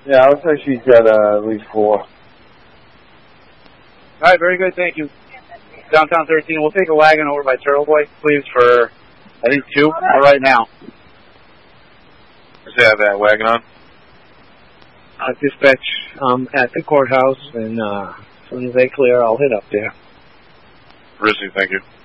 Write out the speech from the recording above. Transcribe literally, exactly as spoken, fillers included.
Yeah, looks like she's got uh, at least four. All right, very good, thank you. Downtown thirteen, we'll take a wagon over by Turtle Boy, please, for, I think, two, or right now. Does it have that wagon on? Uh, dispatch um, at the courthouse, and uh, as soon as they clear, I'll hit up there. Rizzy, thank you.